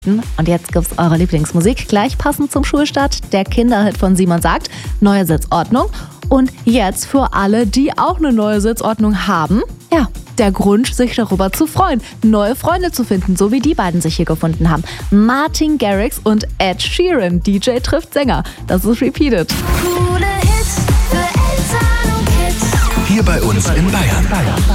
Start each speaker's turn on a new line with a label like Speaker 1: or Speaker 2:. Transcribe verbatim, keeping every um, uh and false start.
Speaker 1: Und jetzt gibt's eure Lieblingsmusik, gleich passend zum Schulstart, der Kinderhit von Simon Sagt, neue Sitzordnung. Und jetzt für alle, die auch eine neue Sitzordnung haben, ja, der Grund, sich darüber zu freuen, neue Freunde zu finden, so wie die beiden sich hier gefunden haben. Martin Garrix und Ed Sheeran, D J trifft Sänger. Das ist Repeated.
Speaker 2: Coole Hits für Eltern und Kids.
Speaker 3: Hier bei uns in Bayern.